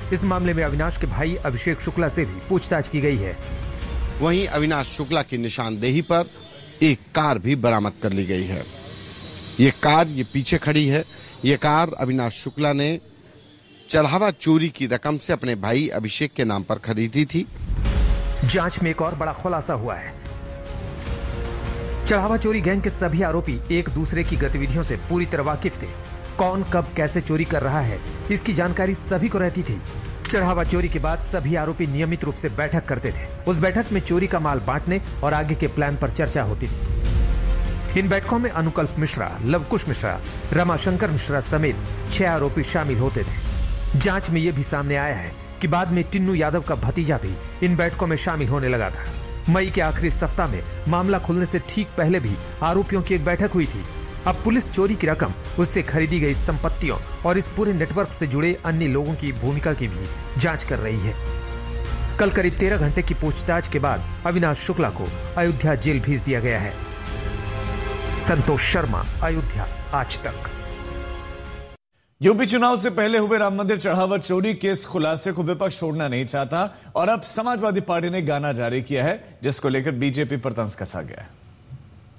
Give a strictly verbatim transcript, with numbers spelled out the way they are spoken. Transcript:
इस मामले में अविनाश के भाई अभिषेक शुक्ला से भी पूछताछ की गई है। वहीं अविनाश शुक्ला की निशानदेही पर एक कार भी बरामद कर ली गई है। ये कार ये पीछे खड़ी है। ये कार अविनाश शुक्ला ने चढ़ावा चोरी की रकम से अपने भाई अभिषेक के नाम पर खरीदी थी। जांच में एक और बड़ा खुलासा हुआ है। चढ़ावा चोरी गैंग के सभी आरोपी एक दूसरे की गतिविधियों से पूरी तरह वाकिफ थे। कौन कब कैसे चोरी कर रहा है, इसकी जानकारी सभी को रहती थी। चढ़ावा चोरी के बाद सभी आरोपी नियमित रूप से बैठक करते थे। उस बैठक में चोरी का माल बांटने और आगे के प्लान पर चर्चा होती थी। इन बैठकों में अनुकल्प मिश्रा, लवकुश मिश्रा, रमाशंकर मिश्रा समेत छह आरोपी शामिल होते थे। जांच में यह भी सामने आया है कि बाद में टिन्नू यादव का भतीजा भी इन बैठकों में शामिल होने लगा था। मई के आखिरी सप्ताह में मामला खुलने से ठीक पहले भी आरोपियों की एक बैठक हुई थी। अब पुलिस चोरी की रकम, उससे खरीदी गई संपत्तियों और इस पूरे नेटवर्क से जुड़े अन्य लोगों की भूमिका की भी जांच कर रही है। कल करीब तेरह घंटे की पूछताछ के बाद अविनाश शुक्ला को अयोध्या जेल भेज दिया गया है। संतोष शर्मा, अयोध्या आज तक। यूपी चुनाव से पहले हुए राम मंदिर चढ़ावा चोरी केस खुलासे को विपक्ष छोड़ना नहीं चाहता और अब समाजवादी पार्टी ने गाना जारी किया है, जिसको लेकर बीजेपी पर तंज कसा गया है।